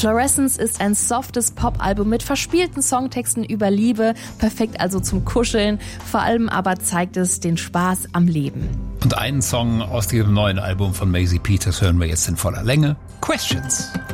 Fluorescence ist ein softes Pop-Album mit verspielten Songtexten über Liebe, perfekt also zum Kuscheln. Vor allem aber zeigt es den Spaß am Leben. Und einen Song aus diesem neuen Album von Maisie Peters hören wir jetzt in voller Länge. Questions.